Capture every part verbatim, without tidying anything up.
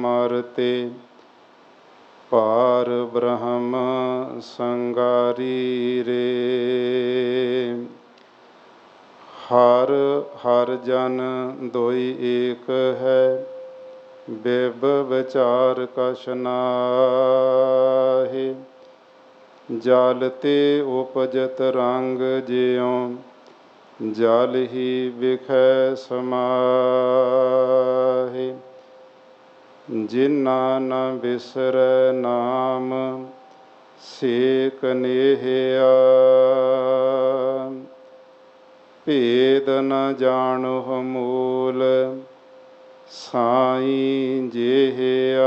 ਮਾਰਤੇ, ਪਾਰ ਬ੍ਰਹਮ ਸੰਗਾਰੀ ਰੇ। ਹਰ ਹਰ ਜਨ ਦੋਈ ਏਕ ਹੈ, ਬਿਬ ਵਿਚਾਰ ਕਛ ਨਾਹਿ। ਜਲ ਤੇ ਉਪਜਤ ਰੰਗ ਜਿਉ, ਜਲ ਹੀ ਵਿਖੈ ਸਮਾਹਿ। ਜਿਨਾ ਨ ਬਿਸਰੈ ਨਾਮ, ਸੇ ਕਨੇਹਿਆ। ਭੇਦ ਨ ਜਾਣਹੁ ਮੂਲ, ਸਾਈਂ ਜੇਹਿਆ।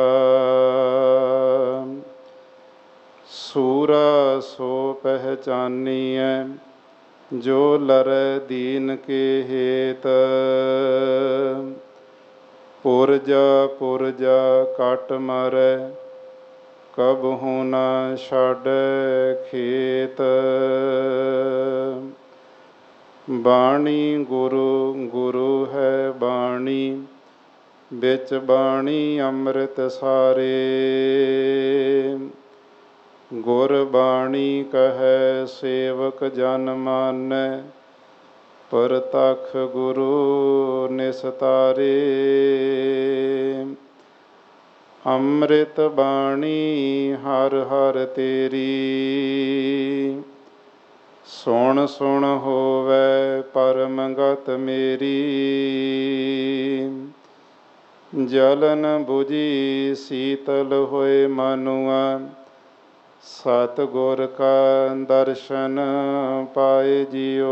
ਸੂਰਾ ਸੋ ਪਹਿਚਾਨੀਐ, ਜੋ ਲਰੈ ਦੀਨ ਕੇ ਹੇਤ। ਪੁਰਜਾ ਪੁਰਜਾ ਕਟ ਮਰੈ, ਕਬਹੂ ਨ ਛਾਡੈ ਖੇਤ। ਬਾਣੀ ਗੁਰੂ ਗੁਰੂ ਹੈ ਬਾਣੀ, ਵਿੱਚ ਬਾਣੀ ਅੰਮ੍ਰਿਤ ਸਾਰੇ। ਗੁਰ ਬਾਣੀ ਕਹੈ ਸੇਵਕ ਜਨ ਮਾਨੈ, ਪਰਤਖ ਗੁਰੂ ਨਿਸਤਾਰੇ। ਅੰਮ੍ਰਿਤ ਬਾਣੀ ਹਰ ਹਰ ਤੇਰੀ, ਸੁਣ ਸੁਣ ਹੋਵੈ ਪਰਮ ਗਤ ਮੇਰੀ। ਜਲਨ ਬੁਝੀ ਸੀਤਲ ਹੋਏ ਮਨੁਆ, ਸਤਿਗੁਰ ਕਾ ਦਰਸ਼ਨ ਪਾਏ ਜਿਉ।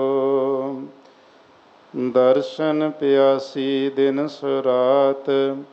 ਦਰਸ਼ਨ ਪਿਆਸੀ ਦਿਨ ਸੁ ਰਾਤ,